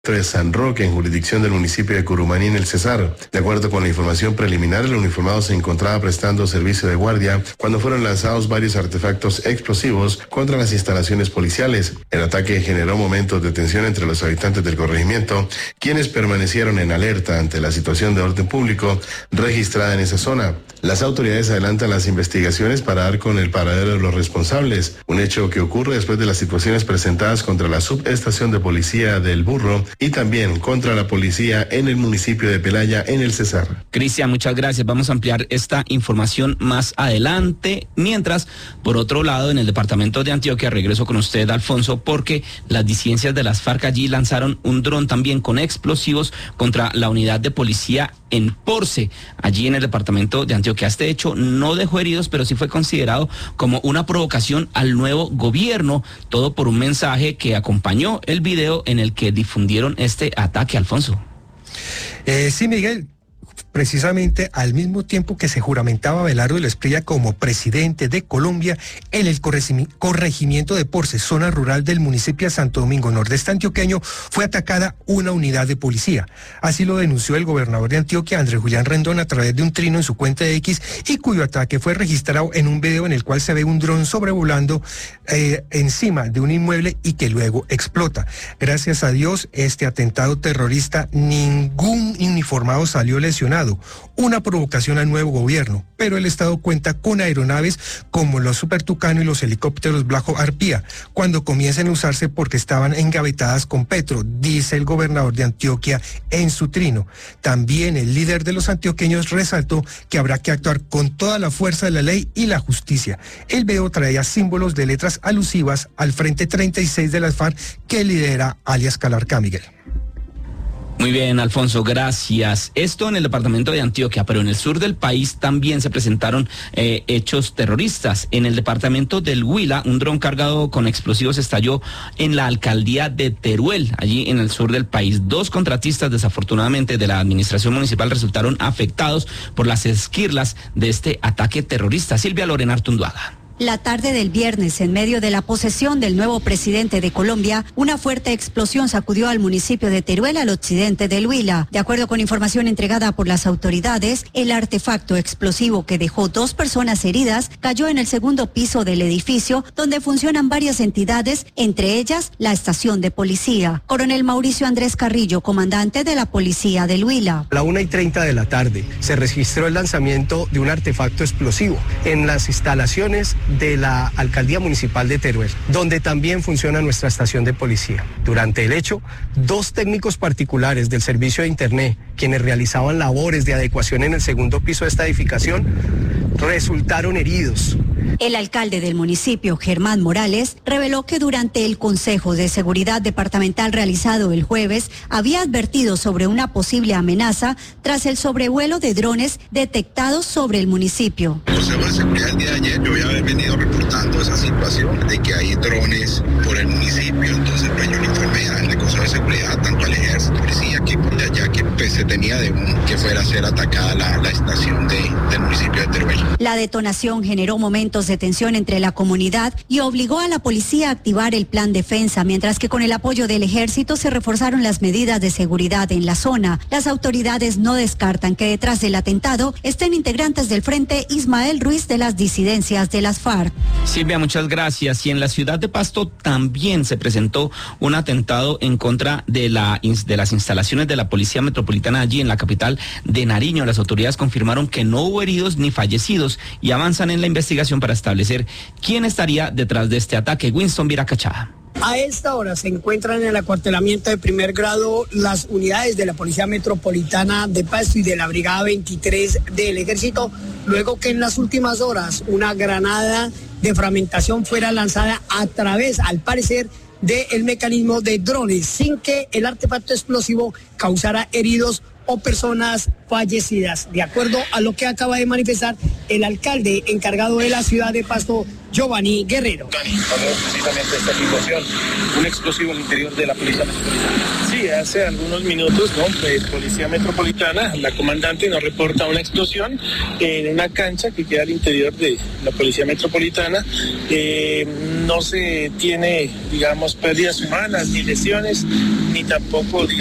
de San Roque, en jurisdicción del municipio de Curumaní, en el Cesar. De acuerdo con la información preliminar, el uniformado se encontraba prestando servicio de guardia cuando fueron lanzados varios artefactos explosivos contra las instalaciones policiales. El ataque generó momentos de tensión entre los habitantes del corregimiento, quienes permanecieron en alerta ante la situación de orden público registrada en esa zona. Las autoridades adelantan las investigaciones para dar con el paradero de los responsables, un hecho que ocurre después de las situaciones presentadas contra la subestación de policía del Burro y también contra la policía en el municipio de Pelaya, en el Cesar. Cristian, muchas gracias. Vamos a ampliar esta información más adelante. Mientras, por otro lado, en el departamento de Antioquia, regreso con usted, Alfonso, porque las disidencias de las FARC allí lanzaron un dron también con explosivos contra la unidad de policía en Porce, allí en el departamento de Antioquia. Este hecho no dejó heridos, pero sí fue considerado como una provocación al nuevo gobierno, todo por un mensaje que acompañó el video en el que difundieron este ataque, Alfonso. Sí, Miguel. Precisamente al mismo tiempo que se juramentaba Abelardo de la Espriella como presidente de Colombia, en el corregimiento de Porce, zona rural del municipio de Santo Domingo, nordeste antioqueño, fue atacada una unidad de policía. Así lo denunció el gobernador de Antioquia, Andrés Julián Rendón, a través de un trino en su cuenta de X, y cuyo ataque fue registrado en un video en el cual se ve un dron sobrevolando encima de un inmueble y que luego explota. Gracias a Dios, este atentado terrorista, ningún uniformado salió lesionado. Una provocación al nuevo gobierno, pero el Estado cuenta con aeronaves como los Super Tucano y los helicópteros Black Hawk Arpía, cuando comiencen a usarse porque estaban engavetadas con Petro, dice el gobernador de Antioquia en su trino. También el líder de los antioqueños resaltó que habrá que actuar con toda la fuerza de la ley y la justicia. El video traía símbolos de letras alusivas al Frente 36 de las FARC que lidera alias Calarcá, Miguel. Muy bien, Alfonso, gracias. Esto en el departamento de Antioquia, pero en el sur del país también se presentaron hechos terroristas. En el departamento del Huila, un dron cargado con explosivos estalló en la alcaldía de Teruel, allí en el sur del país. 2 contratistas, desafortunadamente, de la administración municipal resultaron afectados por las esquirlas de este ataque terrorista. Silvia Lorena Artunduaga. La tarde del viernes, en medio de la posesión del nuevo presidente de Colombia, una fuerte explosión sacudió al municipio de Teruel, al occidente del Huila. De acuerdo con información entregada por las autoridades, el artefacto explosivo que dejó 2 personas heridas cayó en el segundo piso del edificio, donde funcionan varias entidades, entre ellas la estación de policía. Coronel Mauricio Andrés Carrillo, comandante de la policía del Huila. A la 1:30 de la tarde se registró el lanzamiento de un artefacto explosivo en las instalaciones de la Alcaldía Municipal de Teruel, donde también funciona nuestra estación de policía. Durante el hecho, 2 técnicos particulares del servicio de Internet, quienes realizaban labores de adecuación en el segundo piso de esta edificación, resultaron heridos. El alcalde del municipio, Germán Morales, reveló que durante el Consejo de Seguridad Departamental realizado el jueves, había advertido sobre una posible amenaza tras el sobrevuelo de drones detectados sobre el municipio. El Consejo de Seguridad el día de ayer, yo ya he venido reportando esa situación de que hay drones por el municipio, entonces pues yo le informé al Consejo de Seguridad, tanto al Ejército, policía, que de allá que pues, se tenía de que fuera a ser atacada la estación del municipio de Teruel. La detonación generó momentos de tensión entre la comunidad y obligó a la policía a activar el plan defensa, mientras que con el apoyo del ejército se reforzaron las medidas de seguridad en la zona. Las autoridades no descartan que detrás del atentado estén integrantes del Frente Ismael Ruiz de las disidencias de las FARC. Silvia, muchas gracias. Y en la ciudad de Pasto también se presentó un atentado en contra de las instalaciones de la Policía Metropolitana allí en la capital de Nariño. Las autoridades confirmaron que no hubo heridos ni fallecidos y avanzan en la investigación para establecer quién estaría detrás de este ataque. Winston Viracachá. A esta hora se encuentran en el acuartelamiento de primer grado las unidades de la Policía Metropolitana de Pasto y de la Brigada 23 del Ejército, luego que en las últimas horas una granada de fragmentación fuera lanzada a través, al parecer, del mecanismo de drones, sin que el artefacto explosivo causara heridos o personas fallecidas, de acuerdo a lo que acaba de manifestar el alcalde encargado de la ciudad de Pasto, Giovanni Guerrero. Precisamente esta situación, un explosivo en el interior de la Policía Metropolitana. Sí, hace algunos minutos, Policía Metropolitana, la comandante nos reporta una explosión en una cancha que queda al interior de la Policía Metropolitana. no se tiene, digamos, pérdidas humanas, ni lesiones, ni tampoco,